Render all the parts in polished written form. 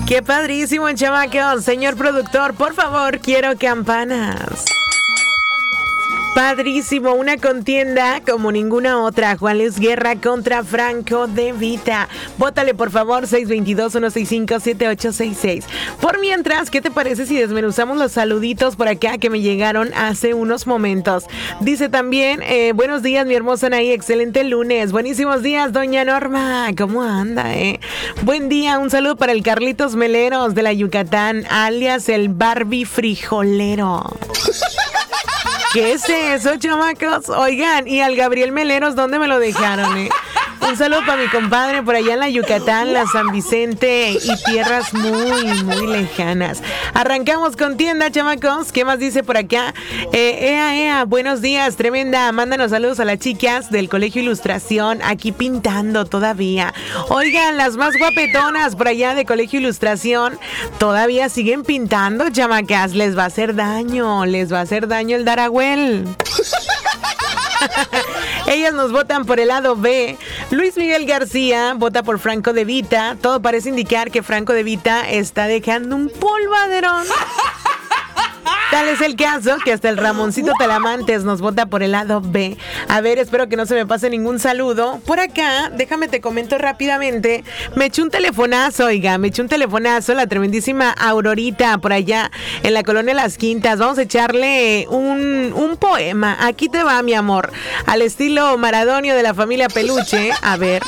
Qué padrísimo, chamacos. Señor productor, por favor, quiero campanas. Padrísimo, una contienda como ninguna otra. Juan Luis Guerra contra Franco De Vita. Vótale, por favor, 622-165-7866. Por mientras, ¿qué te parece si desmenuzamos los saluditos por acá que me llegaron hace unos momentos? Dice también, buenos días, mi hermosa Anaí, excelente lunes. Buenísimos días, doña Norma. ¿Cómo anda, Buen día, un saludo para el Carlitos Meleros de la Yucatán, alias el Barbie Frijolero. ¿Qué es eso, chamacos? Oigan, y al Gabriel Meleros, ¿dónde me lo dejaron, Un saludo para mi compadre por allá en la Yucatán, la San Vicente y tierras muy, muy lejanas. Arrancamos con tienda, chamacos. ¿Qué más dice por acá? Ea, buenos días, tremenda. Mándanos saludos a las chicas del Colegio Ilustración, aquí pintando todavía. Oigan, las más guapetonas por allá de Colegio Ilustración, todavía siguen pintando, chamacas. Les va a hacer daño el Daragüel. Ellas nos votan por el lado B. Luis Miguel García vota por Franco De Vita. Todo parece indicar que Franco De Vita está dejando un polvaderón. Tal es el caso que hasta el Ramoncito Talamantes nos vota por el lado B. A ver, espero que no se me pase ningún saludo. Por acá, déjame te comento rápidamente. Me echó un telefonazo, la tremendísima Aurorita por allá en la colonia Las Quintas. Vamos a echarle un poema. Aquí te va, mi amor. Al estilo Maradonio de la familia Peluche. A ver.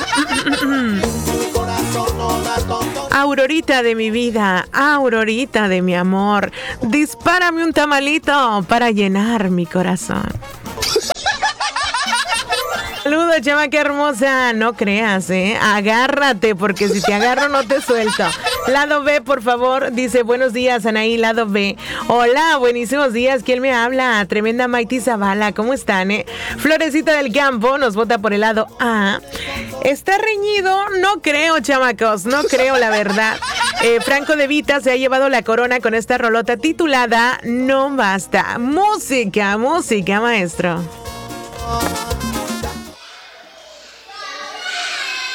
Aurorita de mi vida, Aurorita de mi amor, dispárame un tamalito para llenar mi corazón. Saludos, chamaca hermosa. No creas, agárrate, porque si te agarro no te suelto. Lado B, por favor. Dice, buenos días, Anaí, lado B. Hola, buenísimos días. ¿Quién me habla? Tremenda Maiti Zavala. ¿Cómo están, Florecita del Campo nos vota por el lado A. ¿Está reñido? No creo, chamacos. No creo, la verdad. Franco De Vita se ha llevado la corona con esta rolota titulada No Basta. Música, maestro.